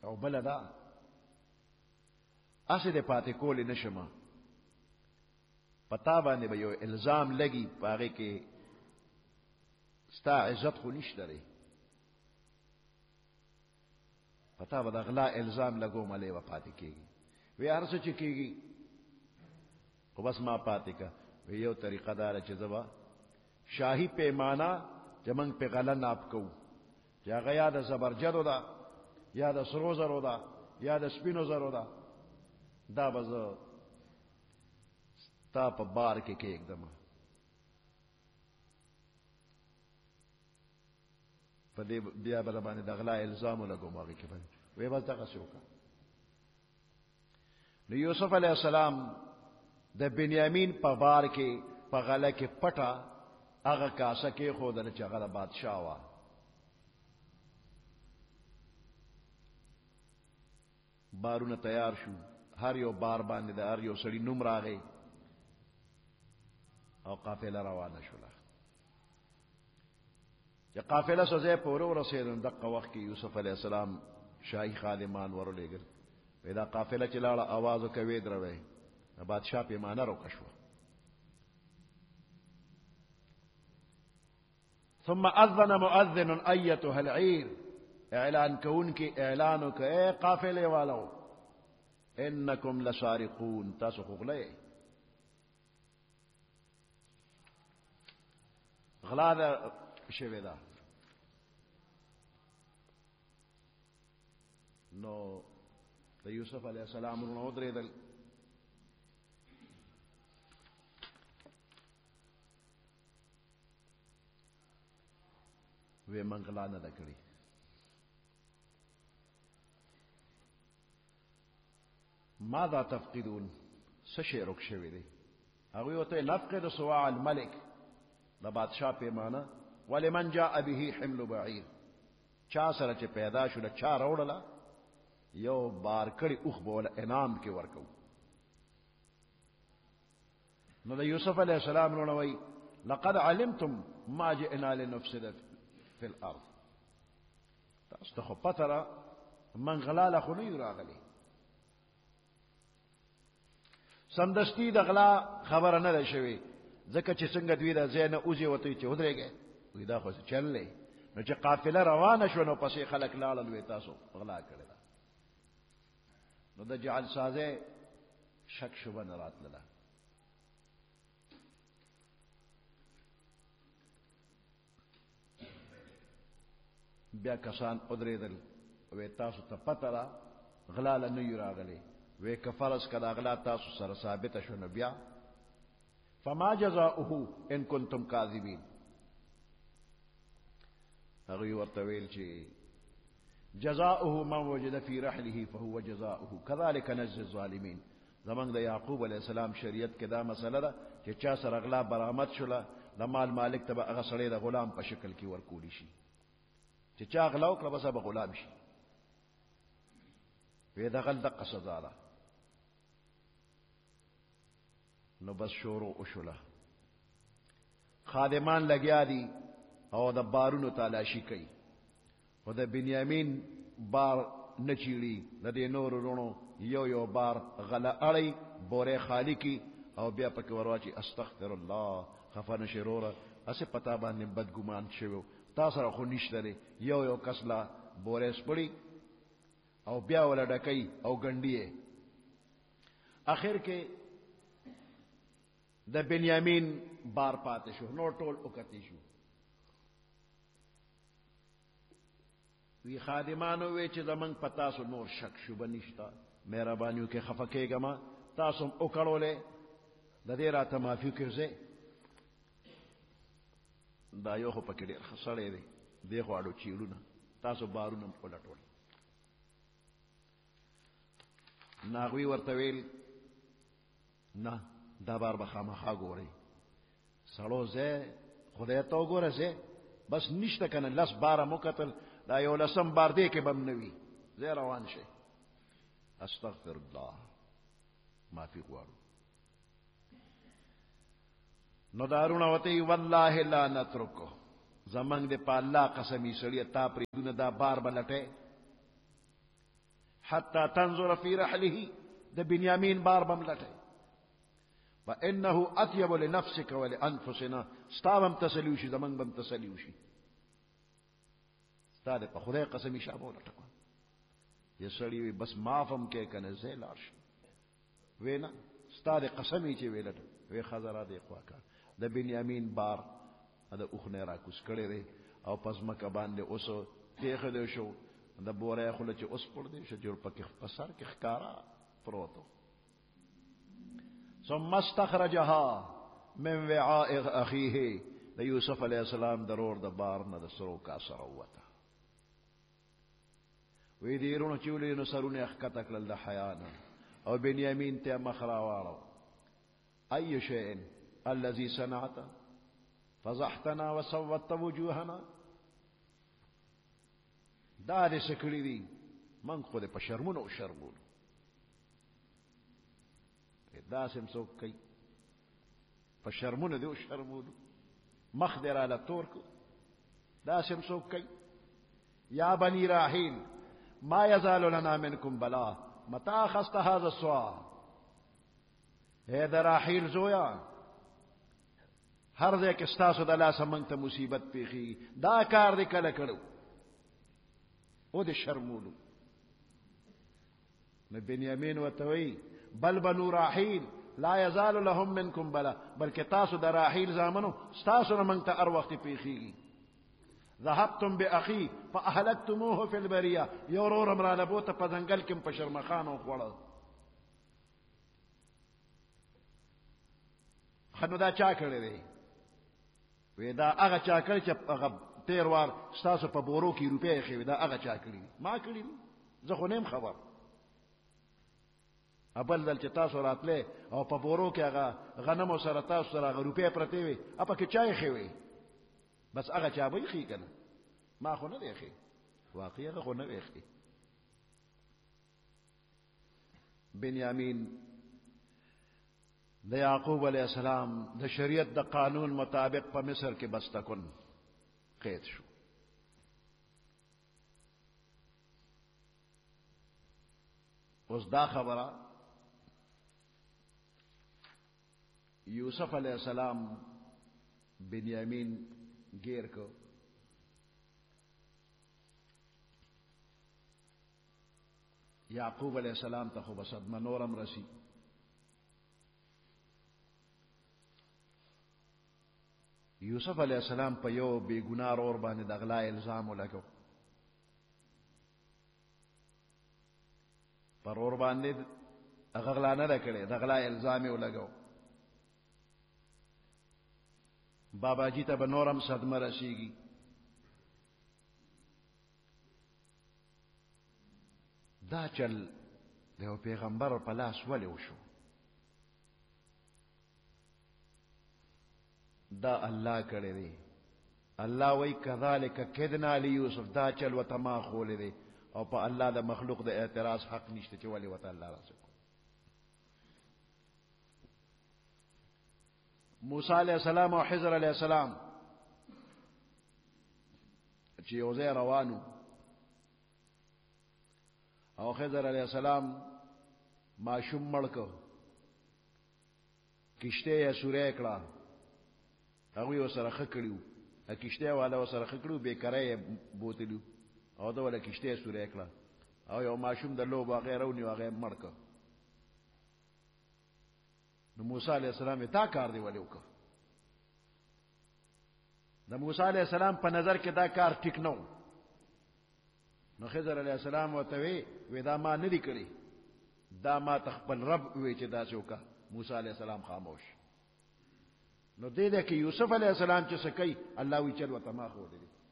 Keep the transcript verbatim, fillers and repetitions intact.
او بل دا اسې د پاتې کولې نشم پتا باندې به یو الزام لګي پاغه کې ستا عزت خو نشته لري پتا به د غلا الزام لګو ملې و پاتې کېږي وی هر څه چې کېږي خو بس ما پاتې کا وی یو طریقه دار چې زبا شاهي پیمانه جمنګ په غلا ناپ کو چې هغه یا د زبرجدو ده یا د سرو زرو ده یا د سپینو زرو ده دا به زه تا په بار کې کې एकदम په دې بیا بل باندې د غلا الزام لګوم هغه کې باندې وې بس دا څه وکړه نو یوسف علیه السلام د بنیامین په بار کې په غلا کې پټه هغه کاسه کې خو د چې هغه بادشاہ وا بارونه تیار شو هر یو بار باندې د هر یو سړي نوم راغی او قافله روانه شوله چې قافله سوځه پورو ورسېدل دغه وخت کې یوسف علی السلام شاهي خادمان ورولېګل دا قافله چې لاړه आवाज کوي دروي بادشاہ پیمانه روکشو ثم اذن مؤذن ايتها العير اعلان کون کې اعلانو کې قافله والو انکم لسارقون تاسو خغله غلا ده شوی ده نو د یوسف علیه السلام نو درېدل وی منغلا نه کړی ماذا تفقدون سشي رک شوی دی هغه وته نفقد سواع الملك د بادشاہ پیمانه ولمن جاء به حمل بعير چا سره چې پیدا شو د چا راوړله یو بار کړي اوخ بوله انعام کې ورکو نو د یوسف علیه السلام نو وی لقد علمتم ما جئنا لنفسد في الارض تاسو ته پته را من غلا خو نه راغلی سمدستی د غلا خبره نه ده شوی ځکه چې څنګه دوی د زینه اوځي وته چې ودرېږي وې دا خو چللې نو چې قافله روانه شو نو پسې خلک لاړل وې تاسو غلا کړل نو د جعل سازه شک شوبه نه راتله بیا کسان ودرېدل وې تاسو ته پته را غلا نه یو راغلي وې کفارس کدا غلا تاسو سره ثابت شو نو بیا فما جزاؤه ان كنتم كاذبين هغه ورته ویل چې جزاؤه ما وجد في رحله فهو جزاؤه كذلك نجزي الظالمين زمنګ د یعقوب علی السلام شریعت کې دا مسله ده چې چا سره غلا برآمد شوله د مال مالک ته هغه سړی د غلام په شکل کې ورکول شي چې چا غلا وکړه بس به غلام شي وې دا غل د قصدا ده نو بس شروع وشوله خادمان لګیا دي او د بارونو تلاشي کوي او د بنیامین بار نچیړي د دې نور ورونو یو یو بار غلا اړي بوره خالی کی او بیا پکې ورواچی استغفر الله خفن شروره اسه پتا باندې بدګمان شوی تاسو را خو نشته یو یو کسلا بوره سپړي او بیا ولا ډکې او ګنډي اخر کې د بنیامین بار پاتې شو نو ټول وکتی شو وی خادمانو وی چې زمنګ پتا سو نور شک شو بنشتا مهربانيو کې خفکهګه ما تاسو وکړولې د دې راته معافي کړئ دا یو په کې ډېر خسړې دی دغه اړو چیړونه تاسو بارونه پلټول ناغوی ورته ویل نه دا بار به خامخا ګوري سړو زه خدای ته وګوره زه بس نشته کنه لاس بار مو قتل دا یو لسم بار دی کې بم نوي زه روان شي استغفر الله معافي غواړو نو دارونه وته والله لا نترکو زمنګ دې په الله قسمی سړی تا پرې دونه دا بار بلټه حتى تنظر في رحله د بنیامین بار بم لټه فانه اطيب لنفسك ولانفسنا ستابم تسلیو شي زمنګ بم تسلیو شي ستاده په خدای قسمی شابو لټه یا سړی بس معافم کې کنه زه لاش وینا ستاده قسمی چې ویلټ وی خزر دې خواکا د بنیامین بار د اوخنه را کوس کړي ری او پس مکه باندې اوس تیخه دې شو د بوره خله چې اوس پړ دې شو جوړ پکې پسر کې ښکارا پروتو ثم استخرجها من وعاء اخيه د یوسف علیہ السلام ضرور د بار نه د سرو کا سره وته وی دې رونو چې ولې نو سرونه اخکته کړل د حیا نه او بنیامین ته مخرا واړو اي شيء الذي صنعت فضحتنا وسوت وجوهنا دا دې سکړی دي من خو دې په شرمونو او شرمونو دا سم څوک کوي په شرمونو دې او شرمونو مخ دې را لتور کو دا سم څوک کوي یا بني راحيل ما يزال لنا منكم بلا متى اخذت هذا السؤال اے د راحیل زویا هر ځای کې ستاسو د لاسه موږ ته مصیبت پیښي دا کار دې کله کړو او دې شرمولو نو بنیامین وتوی بل بنو راحیل لا يزال لهم منكم بلا بلکې تاسو د راحیل زامنو ستاسو نه موږ ته هر وخت پیښيږي ذهبتم باخي فاهلكتموه في البريه يورور امر لبوت په ځنګل کې په شرمخانو خوړل خنو دا چا کړی دی وې دا هغه چا کړی چې هغه تیر وار ستاسو په بورو کې روپۍ خې دا هغه چا کړی ما کړی زه خو نیم خبر ابل دل چې تاسو راتله او په بورو کې هغه غنمو سره تاسو سره هغه روپۍ پرته وي اپا کې چای خې وي بس هغه چا به خې کنه ما خو نه دی خې واقعي هغه خو نه دی خې بنیامین د یعقوب علیہ السلام د شریعت د قانون مطابق په مصر کې بس تکون قید شو اوس دا خبره یوسف علیہ السلام بنیامین گیر کو یعقوب علیہ السلام ته خو بس منورم رسی یوسف علیہ السلام په یو بے ګناه اور باندې د غلا الزام ولګو پر اور باندې غلا نه کړي د غلا الزام ولګو بابا جی ته بنورم صدمه رسیږي دا چل د پیغمبر په لاس ولې وشو دا الله کړی دی الله وای کذالک کدنا لیوسف دا چل وتما خول دی او په الله د مخلوق د اعتراض حق نشته چې ولې وت الله راسو موسی علیہ السلام او خضر علیہ السلام چې یو ځای روانو او خضر علیہ السلام ماشوم مړکو کشته یې سورې کړه هغه یو سره خکړیو ا کشته والا سره خکړو بیکاره بوتلو او دا ولا کشته سورې کړه او یو ماشوم د لوب غیره ونی هغه مړکو نو موسی علیہ السلام تا کار دی ولې وکړه د موسی علیہ السلام په نظر کې دا کار ټیک نه و نو خضر علیہ السلام ورته وی وی دا ما نه دی کړی دا ما تخپل رب وی چې دا څوکا موسی علیہ السلام خاموش نو دې دې کې یوسف علیہ السلام چې څه کوي الله وی چل وته ما خو دې